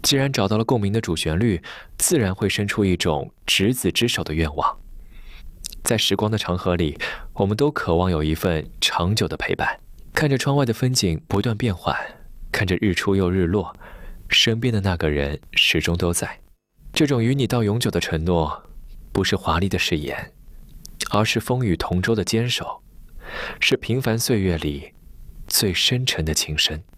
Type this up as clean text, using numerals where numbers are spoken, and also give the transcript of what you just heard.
既然找到了共鸣的主旋律，自然会生出一种执子之手的愿望。在时光的长河里，我们都渴望有一份长久的陪伴，看着窗外的风景不断变换，看着日出又日落，身边的那个人始终都在。这种与你到永久的承诺，不是华丽的誓言，而是风雨同舟的坚守，是平凡岁月里最深沉的情深。